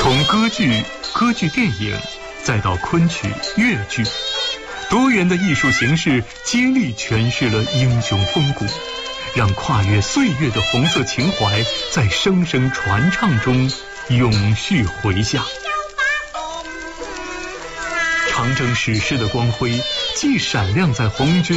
从歌剧电影，再到昆曲、越剧，多元的艺术形式接力诠释了英雄风骨，让跨越岁月的红色情怀在声声传唱中永续回响。长征史诗的光辉既闪亮在红军